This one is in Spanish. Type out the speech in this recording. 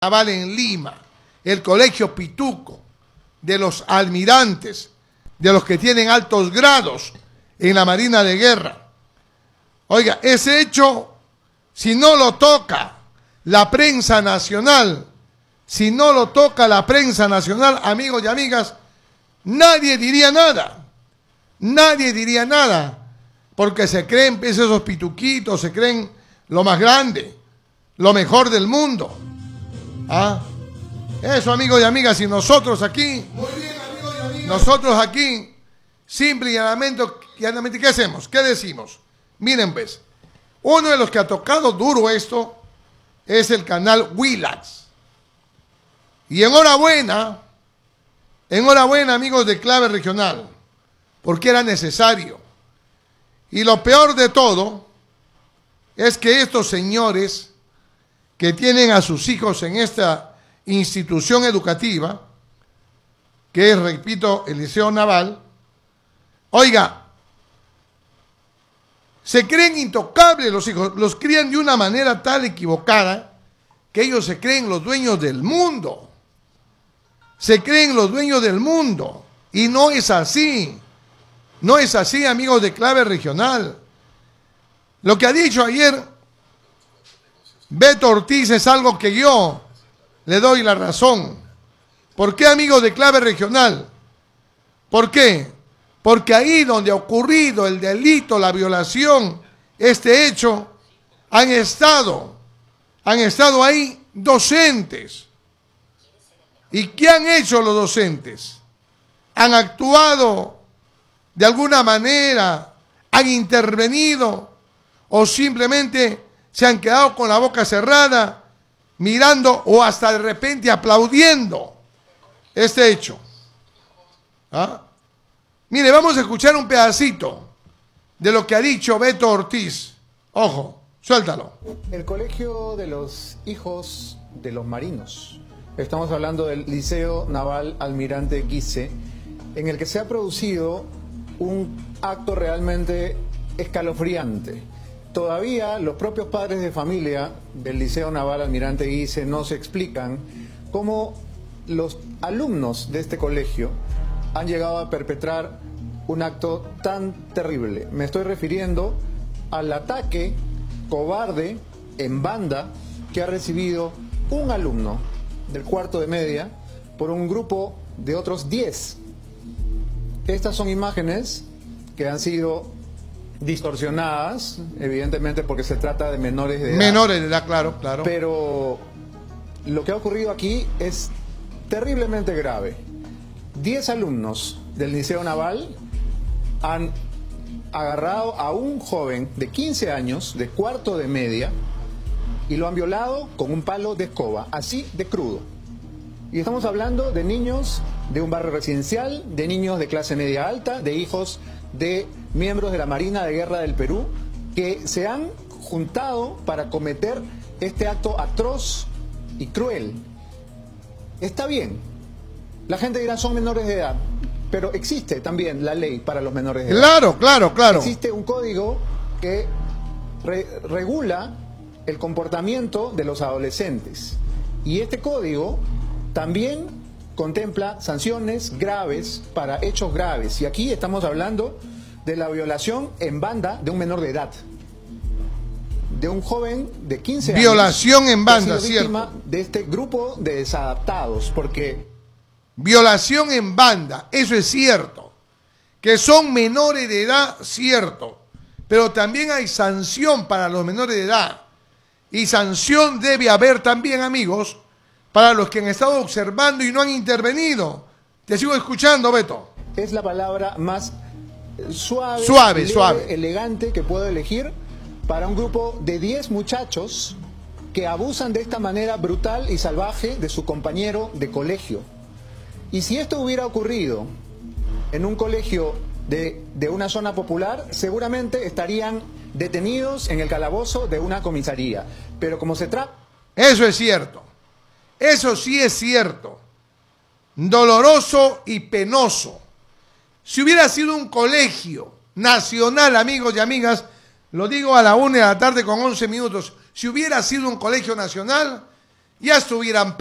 Naval en Lima, el Colegio Pituco, de los almirantes, de los que tienen altos grados en la Marina de Guerra. Oiga, ese hecho, si no lo toca la prensa nacional, si no lo toca la prensa nacional, amigos y amigas, nadie diría nada. Nadie diría nada, porque se creen esos pituquitos, se creen lo más grande, lo mejor del mundo. ¿Ah? Eso, amigos y amigas, y nosotros aquí, muy bien, amigos y amigas, nosotros aquí, simple y llanamente, ¿qué hacemos? ¿Qué decimos? Miren, pues, uno de los que ha tocado duro esto es el canal Willax. Y enhorabuena, amigos de Clave Regional, porque era necesario. Y lo peor de todo es que estos señores que tienen a sus hijos en esta institución educativa, que es, repito, el Liceo Naval, oiga, se creen intocables los hijos, los crían de una manera tal equivocada que ellos se creen los dueños del mundo. Se creen los dueños del mundo. Y no es así. No es así, amigos de Clave Regional. Lo que ha dicho ayer Beto Ortiz es algo que yo le doy la razón. ¿Por qué, amigos de Clave Regional? ¿Por qué? Porque ahí donde ha ocurrido el delito, la violación, este hecho, han estado ahí docentes. ¿Y qué han hecho los docentes? Han actuado de alguna manera, han intervenido o simplemente se han quedado con la boca cerrada, mirando o hasta de repente aplaudiendo este hecho. ¿Ah? Mire, vamos a escuchar un pedacito de lo que ha dicho Beto Ortiz. Ojo, suéltalo. El colegio de los hijos de los marinos. Estamos hablando del Liceo Naval Almirante Guise, en el que se ha producido un acto realmente escalofriante. Todavía los propios padres de familia del Liceo Naval Almirante Guise no se explican cómo los alumnos de este colegio han llegado a perpetrar un acto tan terrible. Me estoy refiriendo al ataque cobarde en banda que ha recibido un alumno del cuarto de media por un grupo de otros 10. Estas son imágenes que han sido distorsionadas, evidentemente porque se trata de menores de edad. Menores de edad, claro, claro. Pero lo que ha ocurrido aquí es terriblemente grave. 10 alumnos del Liceo Naval han agarrado a un joven de 15 años, de cuarto de media, y lo han violado con un palo de escoba, así de crudo. Y estamos hablando de niños de un barrio residencial, de niños de clase media alta, de hijos de miembros de la Marina de Guerra del Perú, que se han juntado para cometer este acto atroz y cruel. Está bien, la gente dirá son menores de edad, pero existe también la ley para los menores de edad. Claro, claro, claro. Existe un código que regula el comportamiento de los adolescentes. Y este código también contempla sanciones graves para hechos graves. Y aquí estamos hablando de la violación en banda de un menor de edad. De un joven de 15 años. Violación en banda, que ha sido víctima cierto. de este grupo de desadaptados, porque... Violación en banda, eso es cierto. Que son menores de edad, cierto. Pero también hay sanción para los menores de edad. Y sanción debe haber también, amigos, para los que han estado observando y no han intervenido. Te sigo escuchando, Beto. Es la palabra más suave, suave, elegante que puedo elegir para un grupo de 10 muchachos que abusan de esta manera brutal y salvaje de su compañero de colegio. Y si esto hubiera ocurrido en un colegio de una zona popular, seguramente estarían detenidos en el calabozo de una comisaría. Pero como se trata... Eso es cierto. Eso sí es cierto. Doloroso y penoso. Si hubiera sido un colegio nacional, amigos y amigas, lo digo a la 1 de la tarde con 11 minutos, si hubiera sido un colegio nacional, ya estuvieran